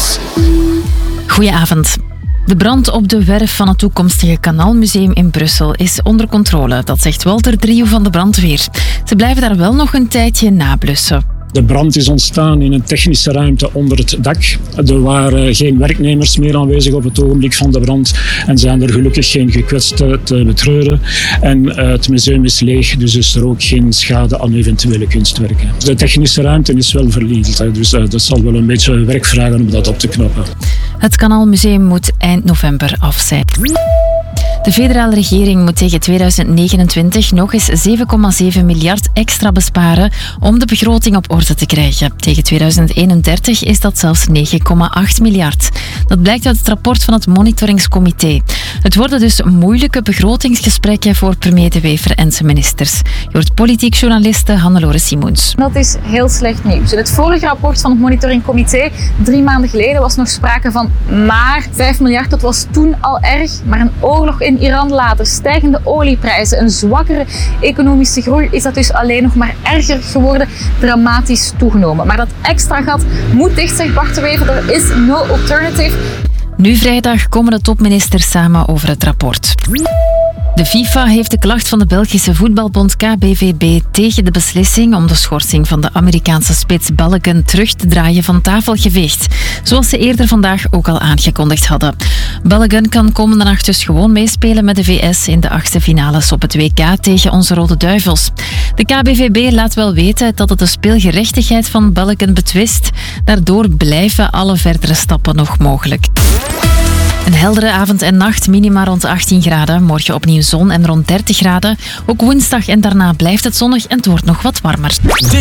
Nieuws. Goedenavond. De brand op de werf van het toekomstige Kanaalmuseum in Brussel is onder controle. Dat zegt Walter Driehoe van de brandweer. Ze blijven daar wel nog een tijdje nablussen. De brand is ontstaan in een technische ruimte onder het dak. Er waren geen werknemers meer aanwezig op het ogenblik van de brand en zijn er gelukkig geen gekwetsten te betreuren. En het museum is leeg, dus is er ook geen schade aan eventuele kunstwerken. De technische ruimte is wel verliezeld, dus dat zal wel een beetje werk vragen om dat op te knappen. Het Kanaalmuseum moet eind november af zijn. De federale regering moet tegen 2029 nog eens 7,7 miljard extra besparen om de begroting op orde te krijgen. Tegen 2031 is dat zelfs 9,8 miljard. Dat blijkt uit het rapport van het Monitoringscomité. Het worden dus moeilijke begrotingsgesprekken voor premier De Wever en zijn ministers. Je hoort politiek journaliste Hannelore Simoens. Dat is heel slecht nieuws. In het vorige rapport van het Monitoringcomité, 3 maanden geleden, was nog sprake van maar 5 miljard. Dat was toen al erg, maar een oorlog in Iran later, stijgende olieprijzen, een zwakkere economische groei, is dat dus alleen nog maar erger geworden, dramatisch toegenomen. Maar dat extra gat moet dicht, zegt Bart De Wever. Er is no alternative. Nu vrijdag komen de topministers samen over het rapport. De FIFA heeft de klacht van de Belgische voetbalbond KBVB tegen de beslissing om de schorsing van de Amerikaanse spits Balogun terug te draaien van tafel geveegd. Zoals ze eerder vandaag ook al aangekondigd hadden. Balogun kan komende nacht dus gewoon meespelen met de VS in de 8e finales op het WK tegen onze Rode Duivels. De KBVB laat wel weten dat het de speelgerechtigheid van Balogun betwist. Daardoor blijven alle verdere stappen nog mogelijk. Een heldere avond en nacht, minima rond 18 graden. Morgen opnieuw zon en rond 30 graden. Ook woensdag en daarna blijft het zonnig en het wordt nog wat warmer.